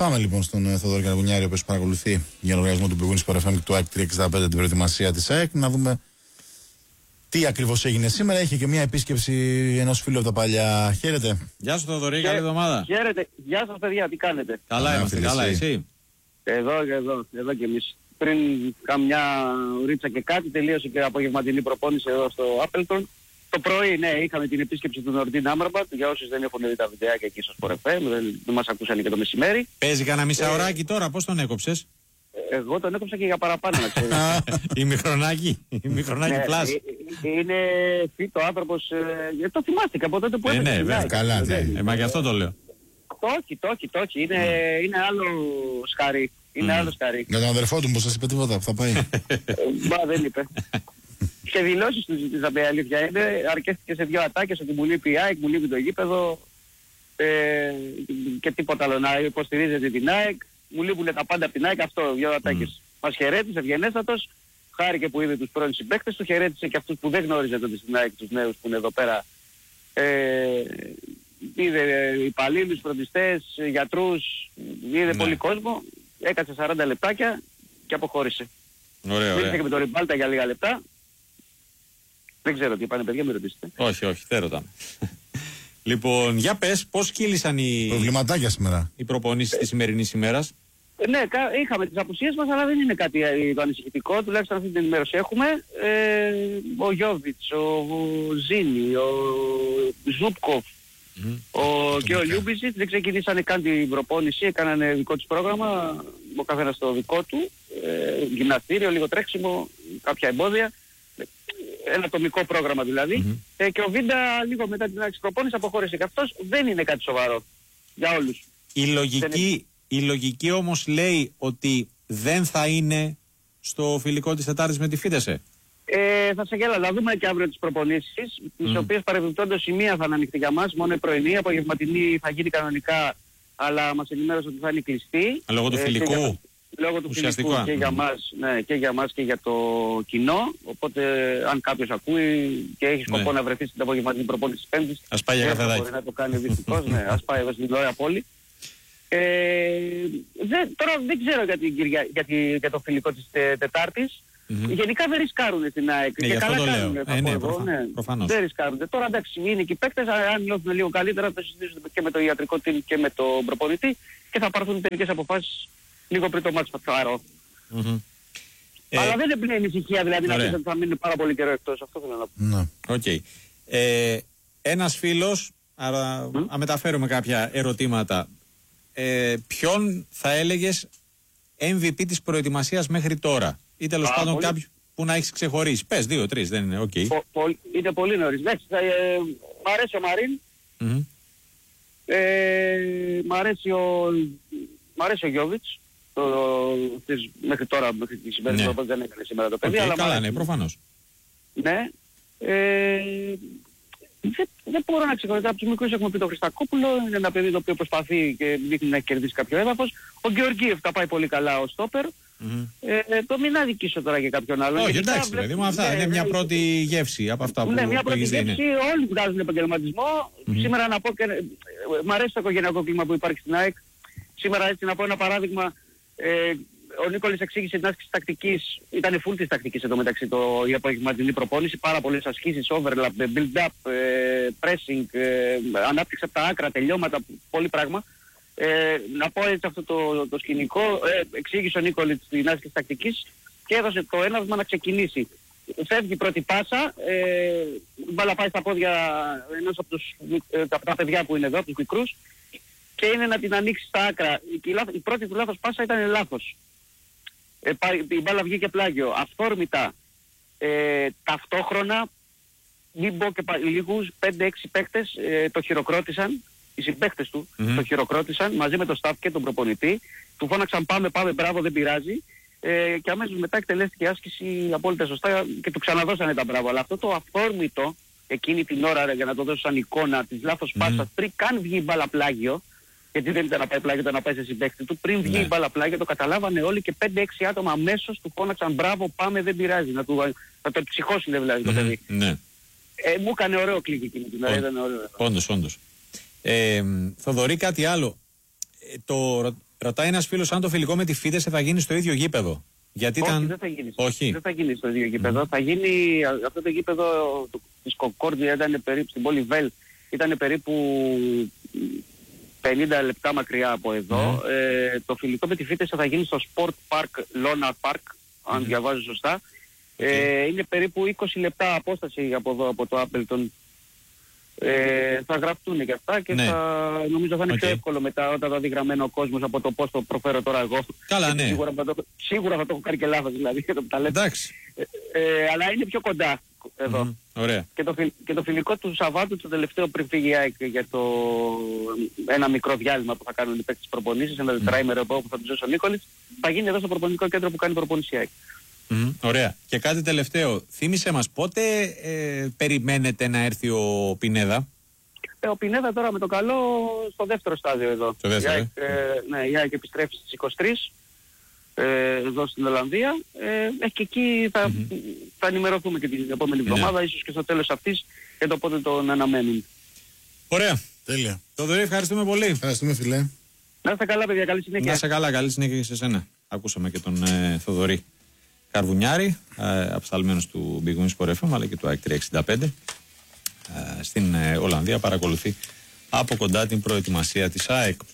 Πάμε λοιπόν στον Θοδωρή Καραγουνιάρη, ο οποίος παρακολουθεί για λογαριασμό του Υπουργού Sport FM και του ΑΕΚ 365 την προετοιμασία της ΑΕΚ, να δούμε τι ακριβώς έγινε σήμερα. Είχε και μια επίσκεψη ενός φίλου από τα παλιά. Χαίρετε. Γεια σου Θοδωρή, καλή εβδομάδα. Χαίρετε. Γεια σας παιδιά, τι κάνετε? Καλά είμαστε, καλά εσύ? Εδώ και εμείς. Πριν καμιά ουρίτσα και κάτι, τελείωσε και απογευματινή προπόνηση εδώ στο Appleton. Το πρωί, ναι, είχαμε την επίσκεψη του Νορντίν Άμραμπατ. Για όσους δεν έχουν δει τα βιντεάκια εκεί στο Sport FM, δεν μας ακούσαν και το μεσημέρι. Παίζει κανένα μισάωράκι τώρα, πώς τον έκοψες? Εγώ τον έκοψα και για παραπάνω, να ξέρεις. Ημιχρονάκι πλάς. Είναι φύτο άνθρωπος, το θυμάστηκα από τότε που έπαιζε. Ναι, βέβαια, καλά, ναι. Μα γι' αυτό το λέω. Το όχι. Είναι άλλο σκαρί. Για τον αδερφό του, πως σας είπε τίποτα, θα πάει. Μπα, δεν είπε. Και δηλώσεις του ζητήσαμε, η αλήθεια είναι. Αρκέστηκε σε 2 ατάκες ότι μου λείπει η ΑΕΚ, μου λείπει το γήπεδο και τίποτα άλλο. Να υποστηρίζεται την ΑΕΚ. Μου λείπουν τα πάντα από την ΑΕΚ. Αυτό, 2 ατάκες. Μας χαιρέτησε ευγενέστατος. Χάρηκε που είδε τους πρώην συμπαίκτες του. Χαιρέτησε και αυτούς που δεν γνώριζε τότε στην ΑΕΚ, τους νέους που είναι εδώ πέρα. Είδε υπαλλήλους, φροντιστές, γιατρούς. Είδε πολύ κόσμο. Έκατσε 40 λεπτάκια και αποχώρησε. Ωραία. Μίλησε και με τον Ριμπάλτα για λίγα λεπτά. Δεν ξέρω τι είπανε παιδιά, μην ρωτήσετε. Όχι, δεν ρωτάμε. Λοιπόν, για πες, πώς κύλησαν προβληματάκια σήμερα οι προπονήσεις της σημερινής ημέρας? Ναι, είχαμε τις απουσίες μας, αλλά δεν είναι κάτι το ανησυχητικό, τουλάχιστον αυτή την ενημέρωση έχουμε. Ο Γιόβιτς, ο Ζίνι, ο Ζούπκοφ και ο Λιούμπιζιτ δεν ξεκινήσανε καν την προπόνηση, έκαναν δικό τους πρόγραμμα, ο καθένας το δικό του, γυμναστήριο, λίγο τρέξιμο, κάποια εμπόδια. Ένα ατομικό πρόγραμμα δηλαδή. Και ο Βίντα λίγο μετά την άρχιση προπόνηση αποχώρησε και αυτός. Δεν είναι κάτι σοβαρό για όλους. Η λογική όμως λέει ότι δεν θα είναι στο φιλικό της Τετάρτης με τη Φίτεσε. Θα σε γέλα, να δούμε και αύριο τις προπονήσεις, τις οποίες παρεμπιπτόντως η μία θα είναι ανοιχτή για μας, μόνο η πρωινή, η απογευματινή θα γίνει κανονικά, αλλά μας ενημέρωσε ότι θα είναι κλειστή. Λόγω του φιλικού. Λόγω του φιλικού και για μας, ναι, και για μας και για το κοινό. Οπότε αν κάποιος ακούει και έχει σκοπό να βρεθεί στην απογευματινή προπόνηση της Πέμπτης, ας πάει για καφεδάκι. Μπορεί να το κάνει δυστυχώς, ναι, ας πάει εδώ στην Λόια Πόλη. Τώρα δεν ξέρω για το φιλικό της Τετάρτης. Γενικά δεν ρισκάρουν στην ΑΕΚ. Και καλά κάνουν. Προφανώς. Δεν ρισκάρουν. Τώρα εντάξει, είναι και οι παίκτες, αν νιώθουν λίγο καλύτερα θα συζητήσουν και με το ιατρικό team και με τον προπονητή και θα πάρθουν τελικές αποφάσεις λίγο πριν το μάτς Πατσάρο. Αλλά δεν είναι ανησυχία δηλαδή να πεις ότι θα μείνει πάρα πολύ καιρό εκτός. Αυτό θέλω να πω. Οκ. Ένας φίλος, άρα μεταφέρουμε κάποια ερωτήματα. Ποιον θα έλεγες MVP της προετοιμασίας μέχρι τώρα? Ή τέλος πάντων κάποιον που να έχεις ξεχωρίσει? Πες 2-3, δεν είναι, οκ. Είναι πολύ νωρίς. Μ' αρέσει ο Μαρίν. Μ' αρέσει ο Γιόβιτς. Μέχρι τώρα, μέχρι τη σημερινή δεν έκανε σήμερα το παιδί. Αλλά καλά, ναι, προφανώς. Ναι. Δεν μπορώ να ξεχωρίσω. Από τους μικρούς έχουμε πει το Χριστακόπουλο. Είναι ένα παιδί το οποίο προσπαθεί και δείχνει να έχει κερδίσει κάποιο έδαφος. Ο Γεωργίευ τα πάει πολύ καλά ο στόπερ. Το μην αδικήσω τώρα και κάποιον άλλο. Όχι, εντάξει, παιδί μου, αυτά είναι μια πρώτη γεύση από αυτά που ναι, μια πρώτη γεύση. Όλοι βγάζουν επαγγελματισμό. Σήμερα να πω και. Μ' αρέσει το οικογενειακό κλίμα που υπάρχει στην ΑΕΚ. Σήμερα έτσι να πω ένα παράδειγμα. Ο Νίκολης εξήγησε την άσκηση τακτικής, ήταν full της τακτικής εδώ μεταξύ η απογευματινή προπόνηση, πάρα πολλές ασκήσεις, overlap, build-up, pressing, ανάπτυξη από τα άκρα, τελειώματα, πολύ πράγμα. Να πω έτσι αυτό το σκηνικό, εξήγησε ο Νίκολης την άσκηση τακτικής και έδωσε το έναυσμα να ξεκινήσει. Φεύγει η πρώτη πάσα, η μπάλα πάει στα πόδια ενός από τα παιδιά που είναι εδώ, από τους μικρούς, και είναι να την ανοίξει στα άκρα. Η πρώτη του λάθος πάσα ήταν λάθος. Η μπάλα βγήκε πλάγιο. Αυθόρμητα, ταυτόχρονα, μην πω και λίγους, 5-6 παίκτες το χειροκρότησαν, οι συμπαίκτες του το χειροκρότησαν μαζί με το staff και τον προπονητή. Του φώναξαν πάμε, μπράβο, δεν πειράζει. Και αμέσως μετά εκτελέστηκε άσκηση απόλυτα σωστά και του ξαναδώσανε τα μπράβο. Αλλά αυτό το αυθόρμητο εκείνη την ώρα, για να το δώσω σαν εικόνα της λάθος πάσας, πριν καν βγει η μπάλα πλάγιο, γιατί δεν ήταν να πάει πλάγιο, ήταν να πάει σε συμπαίκτη του. Πριν βγει η μπάλα πλάγιο, το καταλάβανε όλοι και 5-6 άτομα αμέσως του φώναξαν μπράβο, πάμε, δεν πειράζει. Να το ψυχώσουν δηλαδή το παιδί. Ναι. Μου έκανε ωραίο κλικ εκείνη την ώρα. Ήταν ωραίο. Όντως. Θοδωρή, κάτι άλλο. Το Ρωτάει ένας φίλος αν το φιλικό με τη Φίδεσαι θα γίνει στο ίδιο γήπεδο. Γιατί Όχι, δεν θα γίνει. Όχι. Δεν θα γίνει στο ίδιο γήπεδο. Θα γίνει αυτό το γήπεδο της Κονκόρδια, ήταν περίπου στην πόλη Βέλ, ήταν περίπου 50 λεπτά μακριά από εδώ. Το φιλικό με τη Φίδεσαι θα γίνει στο Sport Park, Lona Park, αν διαβάζω σωστά. Είναι περίπου 20 λεπτά απόσταση από εδώ, από το Appleton. Θα γραφτούν και αυτά και νομίζω θα είναι πιο εύκολο μετά όταν θα δει γραμμένο ο κόσμος από το πώς το προφέρω τώρα εγώ. Καλά, ναι. Σίγουρα θα το έχω κάνει και λάθος δηλαδή. Εντάξει. Αλλά είναι πιο κοντά εδώ. Ωραία. Και το φιλικό του Σαββάτου, το τελευταίο πριν φύγει η ΑΕΚ για ένα μικρό διάλειμμα που θα κάνουν οι παίκτες προπονήσεις, ένα τετράημερο που θα τους δώσει ο Νίκολης, θα γίνει εδώ στο προπονητικό κέντρο που κάνει προπονήσεις η ΑΕΚ. Ωραία. Και κάτι τελευταίο. Θύμισε μας πότε περιμένετε να έρθει ο Πινέδα. Ο Πινέδα τώρα με το καλό στο δεύτερο στάδιο εδώ. Στο δεύτερο, η ΑΕΚ επιστρέφει στις 23 εδώ στην Ολλανδία. Και εκεί θα ενημερωθούμε και την επόμενη εβδομάδα, ίσως και στο τέλος αυτής, και το πότε τον αναμένουν. Ωραία. Τέλεια. Θοδωρή, ευχαριστούμε πολύ. Ευχαριστούμε, φιλέ. Να είστε καλά, παιδιά. Καλή συνέχεια. Να είστε καλά, καλή συνέχεια και σε εσένα. Ακούσαμε και τον Θοδωρή Καρβουνιάρη, απεσταλμένος του Big Wings Sport FM αλλά και του ΑΕΚ 365 στην Ολλανδία, παρακολουθεί από κοντά την προετοιμασία της ΑΕΚ.